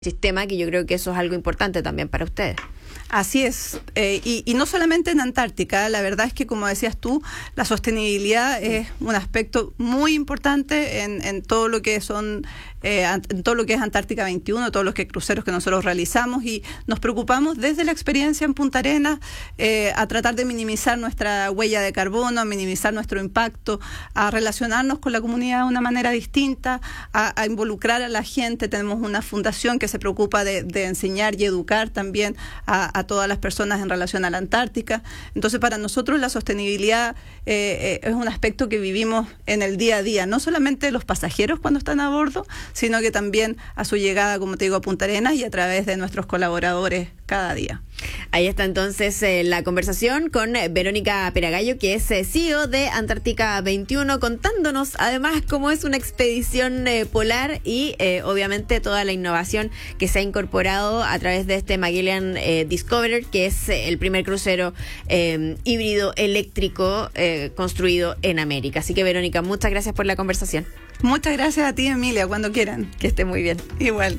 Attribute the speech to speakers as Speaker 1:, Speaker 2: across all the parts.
Speaker 1: sistema, que yo creo que eso es algo importante también para ustedes.
Speaker 2: Así es, y no solamente en Antártica, la verdad es que, como decías tú, la sostenibilidad es un aspecto muy importante en todo lo que son, en todo lo que es Antártica 21, todos los cruceros que nosotros realizamos, y nos preocupamos desde la experiencia en Punta Arenas a tratar de minimizar nuestra huella de carbono, a minimizar nuestro impacto, a relacionarnos con la comunidad de una manera distinta, a involucrar a la gente. Tenemos una fundación que se preocupa de enseñar y educar también a todas las personas en relación a la Antártica. Entonces, para nosotros la sostenibilidad es un aspecto que vivimos en el día a día, no solamente los pasajeros cuando están a bordo, sino que también a su llegada, como te digo, a Punta Arenas, y a través de nuestros colaboradores cada día.
Speaker 1: Ahí está entonces la conversación con Verónica Peragallo, que es CEO de Antártica 21, contándonos además cómo es una expedición polar y obviamente toda la innovación que se ha incorporado a través de este Magellan Discoverer, que es el primer crucero híbrido eléctrico construido en América. Así que, Verónica, muchas gracias por la conversación.
Speaker 2: Muchas gracias a ti, Emilia, cuando quieran.
Speaker 1: Que esté muy bien.
Speaker 2: Igual.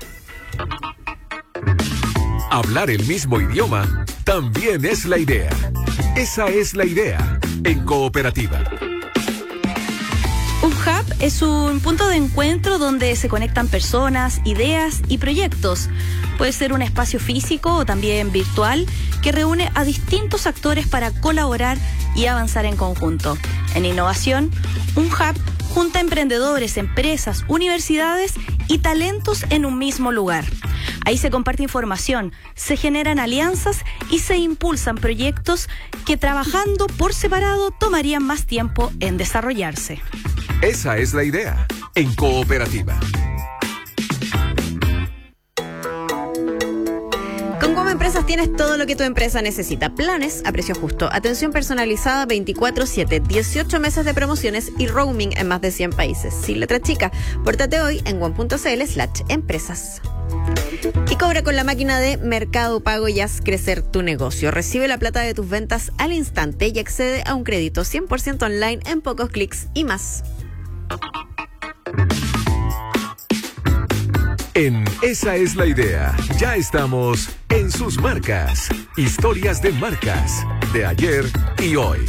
Speaker 3: Hablar el mismo idioma también es la idea. Esa es la idea en Cooperativa.
Speaker 4: Un hub es un punto de encuentro donde se conectan personas, ideas y proyectos. Puede ser un espacio físico o también virtual que reúne a distintos actores para colaborar y avanzar en conjunto. En innovación, un hub junta emprendedores, empresas, universidades y talentos en un mismo lugar. Ahí se comparte información, se generan alianzas y se impulsan proyectos que, trabajando por separado, tomarían más tiempo en desarrollarse.
Speaker 3: Esa es la idea en Cooperativa.
Speaker 1: Con Guam Empresas tienes todo lo que tu empresa necesita. Planes a precio justo, atención personalizada 24/7, 18 meses de promociones y roaming en más de 100 países. Sin letra chica, pórtate hoy en guam.cl/empresas. Y cobra con la máquina de Mercado Pago y haz crecer tu negocio. Recibe la plata de tus ventas al instante y accede a un crédito 100% online en pocos clics y más.
Speaker 3: En Esa es la idea, ya estamos en sus marcas. Historias de marcas, de ayer y hoy.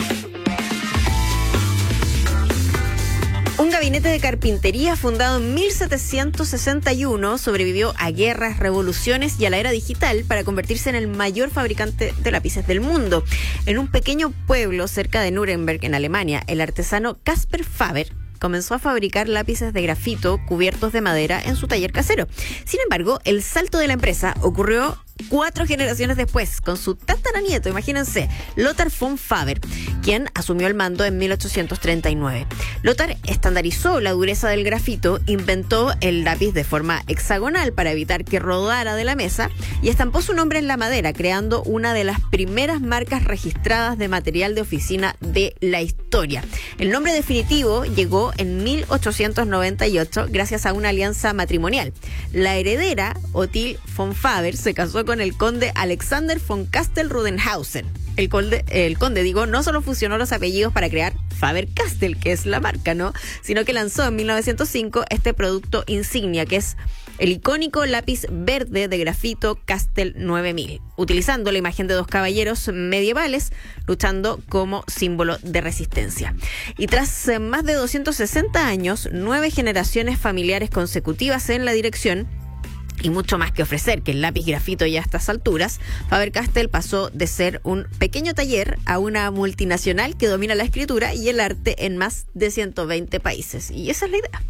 Speaker 1: Un gabinete de carpintería fundado en 1761 sobrevivió a guerras, revoluciones y a la era digital para convertirse en el mayor fabricante de lápices del mundo. En un pequeño pueblo cerca de Nuremberg, en Alemania, el artesano Caspar Faber comenzó a fabricar lápices de grafito cubiertos de madera en su taller casero. Sin embargo, el salto de la empresa ocurrió 4 generaciones después, con su tataranieto, imagínense, Lothar von Faber, quien asumió el mando en 1839. Lothar estandarizó la dureza del grafito, inventó el lápiz de forma hexagonal para evitar que rodara de la mesa y estampó su nombre en la madera, creando una de las primeras marcas registradas de material de oficina de la historia. El nombre definitivo llegó en 1898 gracias a una alianza matrimonial. La heredera, Ottilie von Faber, se casó con el conde Alexander von Castell-Rudenhausen. El conde, no solo fusionó los apellidos para crear Faber-Castell, que es la marca, ¿no? Sino que lanzó en 1905 este producto insignia, que es el icónico lápiz verde de grafito Castell 9000, utilizando la imagen de 2 caballeros medievales luchando como símbolo de resistencia. Y tras más de 260 años, 9 generaciones familiares consecutivas en la dirección, y mucho más que ofrecer que el lápiz grafito ya a estas alturas, Faber-Castell pasó de ser un pequeño taller a una multinacional que domina la escritura y el arte en más de 120 países. Y esa es la idea.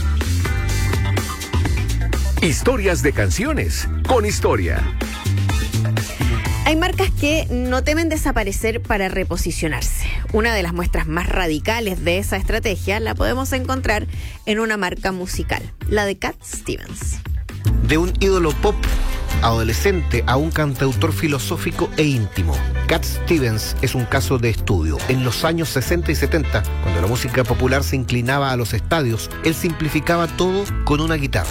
Speaker 3: Historias de canciones con historia.
Speaker 1: Hay marcas que no temen desaparecer para reposicionarse. Una de las muestras más radicales de esa estrategia la podemos encontrar en una marca musical, la de Cat Stevens.
Speaker 5: De un ídolo pop adolescente a un cantautor filosófico e íntimo, Cat Stevens es un caso de estudio. En los años 60 y 70, cuando la música popular se inclinaba a los estadios, él simplificaba todo con una guitarra.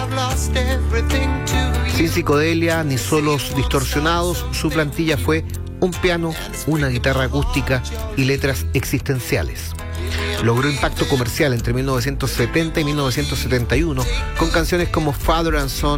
Speaker 5: Sin psicodelia ni solos distorsionados, su plantilla fue un piano, una guitarra acústica y letras existenciales. Logró impacto comercial entre 1970 y 1971 con canciones como Father and Son